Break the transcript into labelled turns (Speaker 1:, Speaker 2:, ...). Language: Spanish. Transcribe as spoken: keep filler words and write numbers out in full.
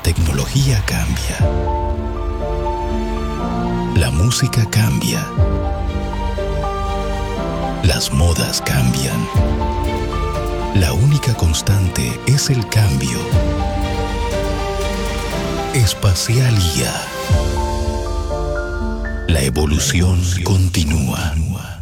Speaker 1: tecnología cambia. La música cambia. Las modas cambian. La única constante es el cambio. Espacial I A. La evolución continúa.